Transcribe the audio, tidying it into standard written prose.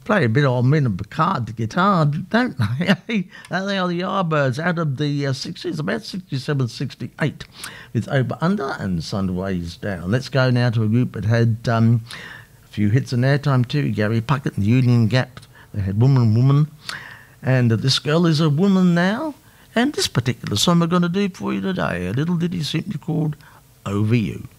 play a bit on me and Picard the guitar, don't they? They are the Yardbirds out of the 60s, about 67, 68, with Over Under and Sunways Down. Let's go now to a group that had a few hits in airtime too. Gary Puckett and the Union Gap. They had Woman, Woman. And This Girl Is a Woman Now. And this particular song we're going to do for you today, a little ditty simply called Over You.